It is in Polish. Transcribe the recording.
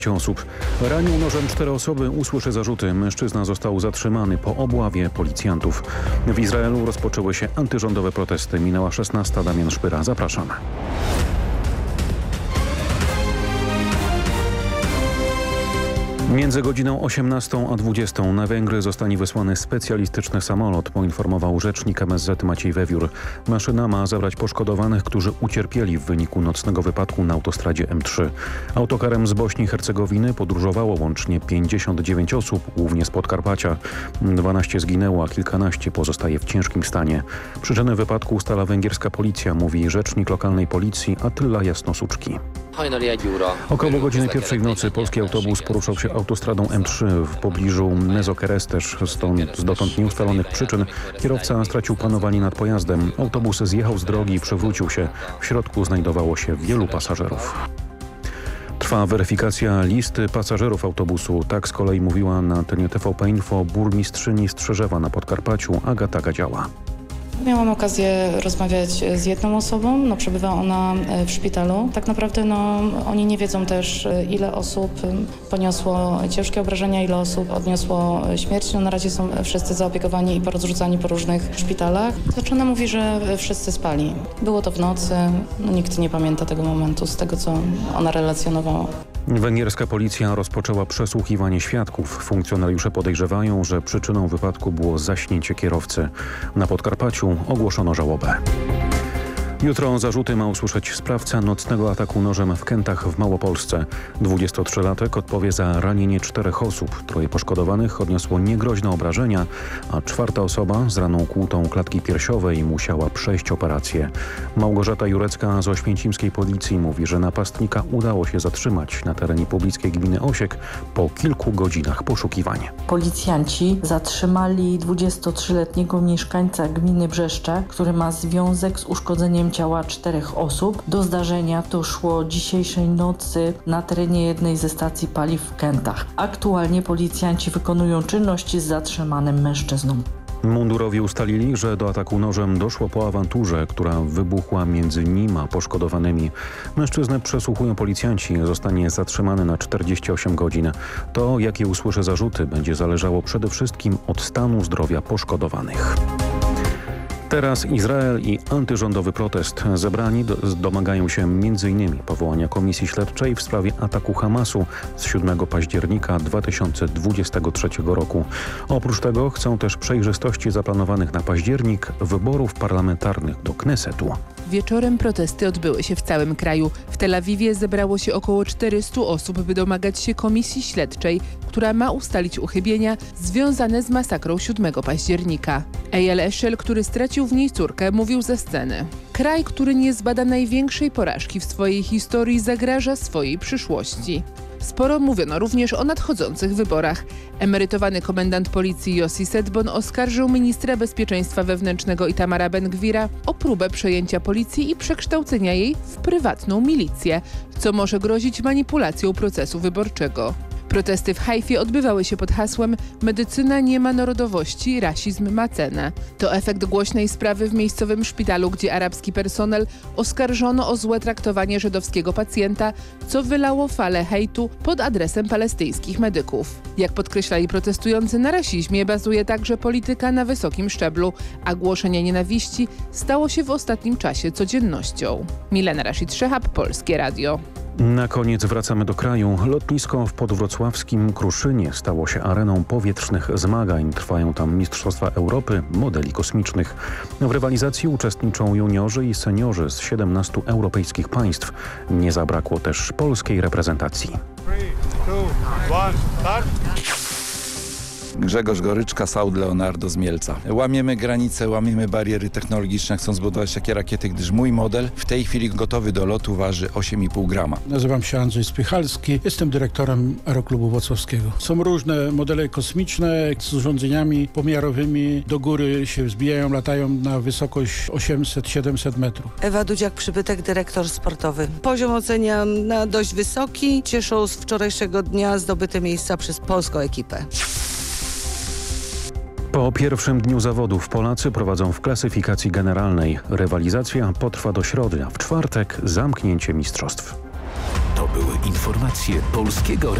osób. Ranił nożem 4 osoby, usłyszy zarzuty. Mężczyzna został zatrzymany po obławie policjantów. W Izraelu rozpoczęły się antyrządowe protesty. Minęła 16. Damian Szpyra. Zapraszamy. Między godziną 18 a 20 na Węgry zostanie wysłany specjalistyczny samolot, poinformował rzecznik MSZ Maciej Wewiór. Maszyna ma zabrać poszkodowanych, którzy ucierpieli w wyniku nocnego wypadku na autostradzie M3. Autokarem z Bośni i Hercegowiny podróżowało łącznie 59 osób, głównie z Podkarpacia. 12 zginęło, a kilkanaście pozostaje w ciężkim stanie. Przyczyny wypadku ustala węgierska policja, mówi rzecznik lokalnej policji Attila Jasnosuczki. Około godziny 1 w nocy polski autobus poruszał się autostradą M3 w pobliżu Mezokeresztes. Z dotąd nieustalonych przyczyn kierowca stracił panowanie nad pojazdem. Autobus zjechał z drogi i przewrócił się. W środku znajdowało się wielu pasażerów. Trwa weryfikacja listy pasażerów autobusu. Tak z kolei mówiła na antenie TVP Info burmistrzyni Strzeżewa na Podkarpaciu Agata Gadziała. Miałam okazję rozmawiać z jedną osobą, przebywa ona w szpitalu. Tak naprawdę oni nie wiedzą też, ile osób poniosło ciężkie obrażenia, ile osób odniosło śmierć. Na razie są wszyscy zaopiekowani i porozrzucani po różnych szpitalach. Ona mówi, że wszyscy spali. Było to w nocy, nikt nie pamięta tego momentu z tego, co ona relacjonowała. Węgierska policja rozpoczęła przesłuchiwanie świadków. Funkcjonariusze podejrzewają, że przyczyną wypadku było zaśnięcie kierowcy. Na Podkarpaciu ogłoszono żałobę. Jutro zarzuty ma usłyszeć sprawca nocnego ataku nożem w Kętach w Małopolsce. 23-latek odpowie za ranienie 4 osób. 3 poszkodowanych odniosło niegroźne obrażenia, a 4. osoba z raną kłutą klatki piersiowej musiała przejść operację. Małgorzata Jurecka z oświęcimskiej policji mówi, że napastnika udało się zatrzymać na terenie pobliskiej gminy Osiek po kilku godzinach poszukiwań. Policjanci zatrzymali 23-letniego mieszkańca gminy Brzeszcze, który ma związek z uszkodzeniem ciała 4 osób. Do zdarzenia doszło dzisiejszej nocy na terenie jednej ze stacji paliw w Kętach. Aktualnie policjanci wykonują czynności z zatrzymanym mężczyzną. Mundurowi ustalili, że do ataku nożem doszło po awanturze, która wybuchła między nim a poszkodowanymi. Mężczyznę przesłuchują policjanci, zostanie zatrzymany na 48 godzin. To, jakie usłyszy zarzuty, będzie zależało przede wszystkim od stanu zdrowia poszkodowanych. Teraz Izrael i antyrządowy protest. Zebrani domagają się m.in. powołania komisji śledczej w sprawie ataku Hamasu z 7 października 2023 roku. Oprócz tego chcą też przejrzystości zaplanowanych na październik wyborów parlamentarnych do Knesetu. Wieczorem protesty odbyły się w całym kraju. W Tel Awiwie zebrało się około 400 osób, by domagać się komisji śledczej, która ma ustalić uchybienia związane z masakrą 7 października. Eyal Eshel, który stracił w niej córkę, mówił ze sceny: kraj, który nie zbada największej porażki w swojej historii, zagraża swojej przyszłości. Sporo mówiono również o nadchodzących wyborach. Emerytowany komendant policji Yossi Sedbon oskarżył ministra bezpieczeństwa wewnętrznego Itamara Ben-Gvira o próbę przejęcia policji i przekształcenia jej w prywatną milicję, co może grozić manipulacją procesu wyborczego. Protesty w Haifie odbywały się pod hasłem „Medycyna nie ma narodowości, rasizm ma cenę”. To efekt głośnej sprawy w miejscowym szpitalu, gdzie arabski personel oskarżono o złe traktowanie żydowskiego pacjenta, co wylało falę hejtu pod adresem palestyńskich medyków. Jak podkreślali protestujący, na rasizmie bazuje także polityka na wysokim szczeblu, a głoszenie nienawiści stało się w ostatnim czasie codziennością. Milena Rashid-Szehab, Polskie Radio. Na koniec wracamy do kraju. Lotnisko w podwrocławskim Kruszynie stało się areną powietrznych zmagań. Trwają tam Mistrzostwa Europy modeli kosmicznych. W rywalizacji uczestniczą juniorzy i seniorzy z 17 europejskich państw. Nie zabrakło też polskiej reprezentacji. 3, 2, 1, start! Grzegorz Goryczka, Saud Leonardo z Mielca. Łamiemy granice, łamiemy bariery technologiczne, chcąc zbudować takie rakiety, gdyż mój model w tej chwili gotowy do lotu waży 8,5 grama. Nazywam się Andrzej Spychalski, jestem dyrektorem Aeroklubu Włocławskiego. Są różne modele kosmiczne z urządzeniami pomiarowymi, do góry się wzbijają, latają na wysokość 800-700 metrów. Ewa Dudziak-Przybytek, dyrektor sportowy. Poziom oceniam na dość wysoki. Cieszą z wczorajszego dnia zdobyte miejsca przez polską ekipę. Po pierwszym dniu zawodów Polacy prowadzą w klasyfikacji generalnej. Rywalizacja potrwa do środy, a w czwartek zamknięcie mistrzostw. To były informacje Polskiego